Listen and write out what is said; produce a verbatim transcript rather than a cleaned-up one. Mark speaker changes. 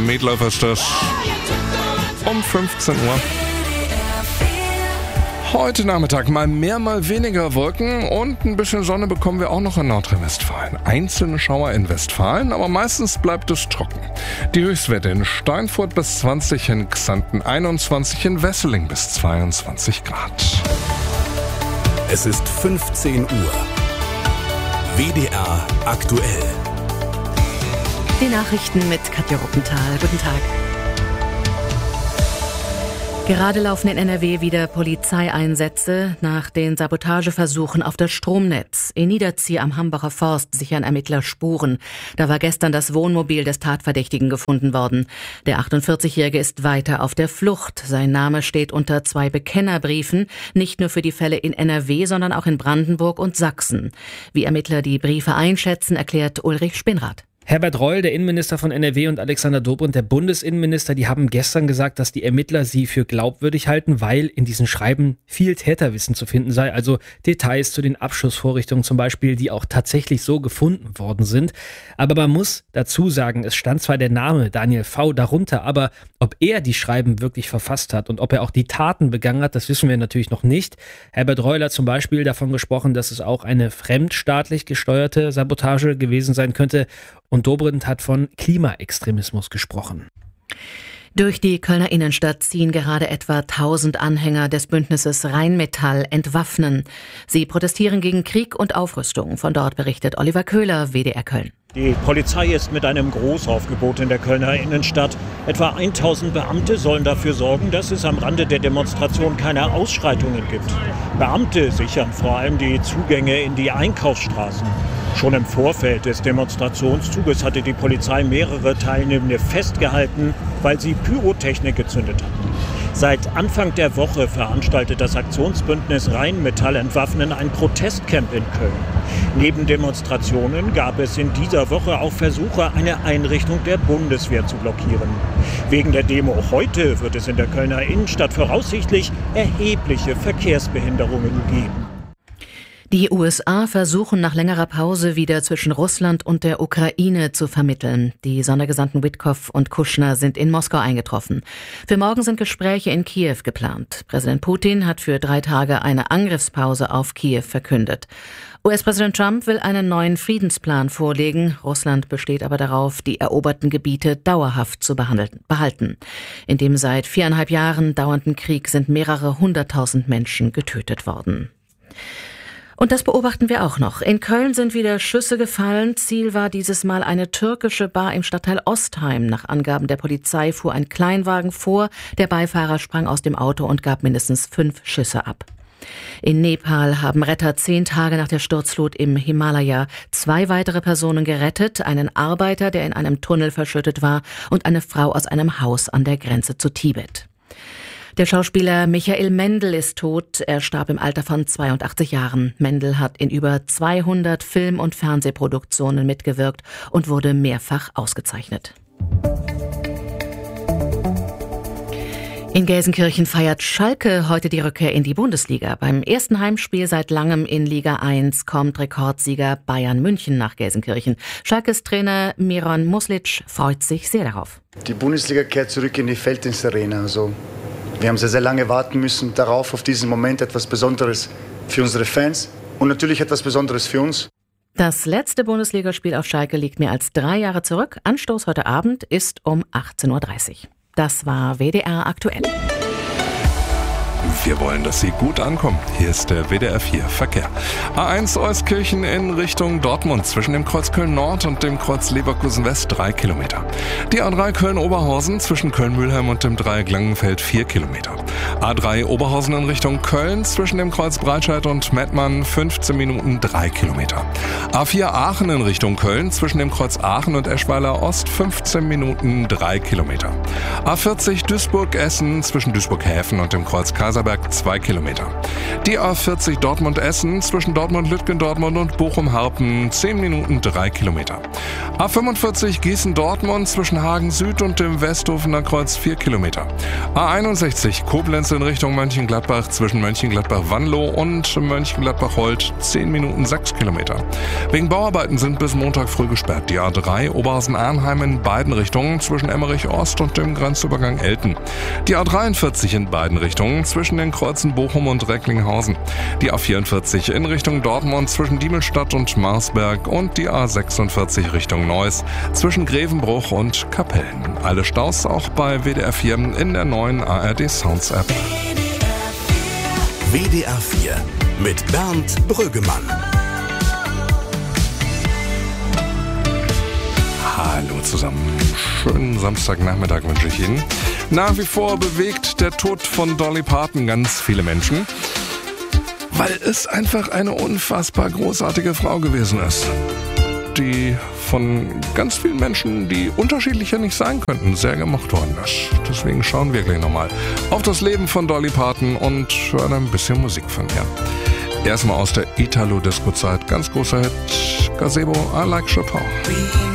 Speaker 1: Meatloaf ist das um fünfzehn Uhr. Heute Nachmittag mal mehr, mal weniger Wolken und ein bisschen Sonne bekommen wir auch noch in Nordrhein-Westfalen. Einzelne Schauer in Westfalen, aber meistens bleibt es trocken. Die Höchstwerte in Steinfurt bis zwanzig, in Xanten einundzwanzig, in Wesseling bis zweiundzwanzig Grad.
Speaker 2: Es ist fünfzehn Uhr. W D R aktuell.
Speaker 3: Die Nachrichten mit Katja Ruppenthal. Guten Tag. Gerade laufen in N R W wieder Polizeieinsätze nach den Sabotageversuchen auf das Stromnetz. In Niederzieh am Hambacher Forst sichern Ermittler Spuren. Da war gestern das Wohnmobil des Tatverdächtigen gefunden worden. Der achtundvierzigjährige ist weiter auf der Flucht. Sein Name steht unter zwei Bekennerbriefen, nicht nur für die Fälle in N R W, sondern auch in Brandenburg und Sachsen. Wie Ermittler die Briefe einschätzen, erklärt Ulrich Spinnrath.
Speaker 4: Herbert Reul, der Innenminister von N R W, und Alexander Dobrindt, der Bundesinnenminister, die haben gestern gesagt, dass die Ermittler sie für glaubwürdig halten, weil in diesen Schreiben viel Täterwissen zu finden sei, also Details zu den Abschussvorrichtungen zum Beispiel, die auch tatsächlich so gefunden worden sind. Aber man muss dazu sagen, es stand zwar der Name Daniel V. darunter, aber ob er die Schreiben wirklich verfasst hat und ob er auch die Taten begangen hat, das wissen wir natürlich noch nicht. Herbert Reul hat zum Beispiel davon gesprochen, dass es auch eine fremdstaatlich gesteuerte Sabotage gewesen sein könnte. Und Dobrindt hat von Klimaextremismus gesprochen.
Speaker 3: Durch die Kölner Innenstadt ziehen gerade etwa tausend Anhänger des Bündnisses Rheinmetall Entwaffnen. Sie protestieren gegen Krieg und Aufrüstung. Von dort berichtet Oliver Köhler, W D R Köln.
Speaker 5: Die Polizei ist mit einem Großaufgebot in der Kölner Innenstadt. Etwa tausend Beamte sollen dafür sorgen, dass es am Rande der Demonstration keine Ausschreitungen gibt. Beamte sichern vor allem die Zugänge in die Einkaufsstraßen. Schon im Vorfeld des Demonstrationszuges hatte die Polizei mehrere Teilnehmende festgehalten, weil sie Pyrotechnik gezündet hatten. Seit Anfang der Woche veranstaltet das Aktionsbündnis Rheinmetall Entwaffnen ein Protestcamp in Köln. Neben Demonstrationen gab es in dieser Woche auch Versuche, eine Einrichtung der Bundeswehr zu blockieren. Wegen der Demo heute wird es in der Kölner Innenstadt voraussichtlich erhebliche Verkehrsbehinderungen geben.
Speaker 3: Die U S A versuchen nach längerer Pause wieder zwischen Russland und der Ukraine zu vermitteln. Die Sondergesandten Witkow und Kushner sind in Moskau eingetroffen. Für morgen sind Gespräche in Kiew geplant. Präsident Putin hat für drei Tage eine Angriffspause auf Kiew verkündet. U S-Präsident Trump will einen neuen Friedensplan vorlegen. Russland besteht aber darauf, die eroberten Gebiete dauerhaft zu behalten. In dem seit viereinhalb Jahren dauernden Krieg sind mehrere hunderttausend Menschen getötet worden. Und das beobachten wir auch noch. In Köln sind wieder Schüsse gefallen. Ziel war dieses Mal eine türkische Bar im Stadtteil Ostheim. Nach Angaben der Polizei fuhr ein Kleinwagen vor. Der Beifahrer sprang aus dem Auto und gab mindestens fünf Schüsse ab. In Nepal haben Retter zehn Tage nach der Sturzflut im Himalaya zwei weitere Personen gerettet. Einen Arbeiter, der in einem Tunnel verschüttet war, und eine Frau aus einem Haus an der Grenze zu Tibet. Der Schauspieler Michael Mendl ist tot. Er starb im Alter von zweiundachtzig Jahren. Mendl hat in über zweihundert Film- und Fernsehproduktionen mitgewirkt und wurde mehrfach ausgezeichnet. In Gelsenkirchen feiert Schalke heute die Rückkehr in die Bundesliga. Beim ersten Heimspiel seit langem in Liga eins kommt Rekordsieger Bayern München nach Gelsenkirchen. Schalkes Trainer Miran Muslic freut sich sehr darauf.
Speaker 6: Die Bundesliga kehrt zurück in die Felddienstarena. Also wir haben sehr, sehr lange warten müssen darauf, auf diesen Moment, etwas Besonderes für unsere Fans und natürlich etwas Besonderes für uns.
Speaker 3: Das letzte Bundesligaspiel auf Schalke liegt mehr als drei Jahre zurück. Anstoß heute Abend ist um achtzehn Uhr dreißig. Das war W D R aktuell.
Speaker 1: Wir wollen, dass Sie gut ankommen. Hier ist der W D R vier Verkehr. A eins Euskirchen in Richtung Dortmund zwischen dem Kreuz Köln-Nord und dem Kreuz Leverkusen-West drei Kilometer. Die A drei Köln-Oberhausen zwischen Köln-Mühlheim und dem Dreieck Langenfeld vier Kilometer. A drei Oberhausen in Richtung Köln zwischen dem Kreuz Breitscheid und Mettmann fünfzehn Minuten drei Kilometer. A vier Aachen in Richtung Köln zwischen dem Kreuz Aachen und Eschweiler Ost fünfzehn Minuten drei Kilometer. A vierzig Duisburg-Essen zwischen Duisburg-Häfen und dem Kreuz Kaiser Kaiserberg zwei Kilometer. Die A vierzig Dortmund-Essen zwischen Dortmund-Lütgendortmund und Bochum-Harpen zehn Minuten drei Kilometer. A fünfundvierzig Gießen-Dortmund zwischen Hagen Süd und dem Westhofener Kreuz vier Kilometer. A einundsechzig Koblenz in Richtung Mönchengladbach zwischen Mönchengladbach-Wanlo und Mönchengladbach-Holt zehn Minuten sechs Kilometer. Wegen Bauarbeiten sind bis Montag früh gesperrt die A drei Oberhausen-Arnheim in beiden Richtungen zwischen Emmerich-Ost und dem Grenzübergang Elten. Die A dreiundvierzig in beiden Richtungen zwischen den Kreuzen Bochum und Recklinghausen. Die A vierundvierzig in Richtung Dortmund zwischen Diemelstadt und Marsberg und die A sechsundvierzig Richtung Neuss zwischen Grevenbruch und Kapellen. Alle Staus auch bei W D R vier in der neuen A R D Sounds App.
Speaker 2: W D R vier mit Bernd Brüggemann.
Speaker 1: Hallo zusammen, schönen Samstagnachmittag wünsche ich Ihnen. Nach wie vor bewegt der Tod von Dolly Parton ganz viele Menschen, weil es einfach eine unfassbar großartige Frau gewesen ist, die von ganz vielen Menschen, die unterschiedlicher nicht sein könnten, sehr gemocht worden ist. Deswegen schauen wir gleich nochmal auf das Leben von Dolly Parton und hören ein bisschen Musik von ihr. Erstmal aus der Italo-Disco-Zeit, ganz großer Hit, Gazebo, I Like Chopin.